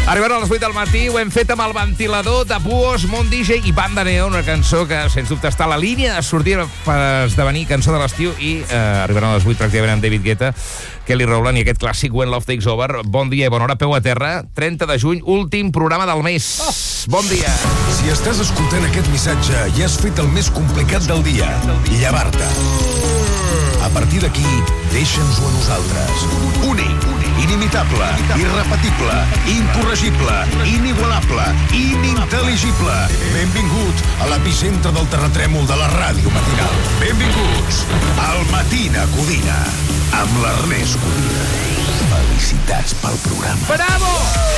Arribant a les 8 del matí, ho hem fet amb el ventilador de Buos, Mont DJ i Banda Neo, una cançó que, sens dubte, està a la línia de sortir per esdevenir cançó de l'estiu i arribant a les 8 pràcticament amb David Guetta, Kelly Rowland i aquest clàssic When Love Takes Over. Bon dia i bona hora, peu a terra. 30 de juny, últim programa del mes. Bon dia. Si estàs escoltant aquest missatge i has fet el més complicat del dia, llevar-te. A partir d'aquí, deixa'ns-ho a nosaltres. Únic, inimitable, irrepetible, incorregible, inigualable, inintel·ligible. Benvingut a l'epicentre del terratrèmol de la ràdio matinal. Benvinguts al Matina Codina amb l'Ernest Codina. Felicitats pel programa. Bravo!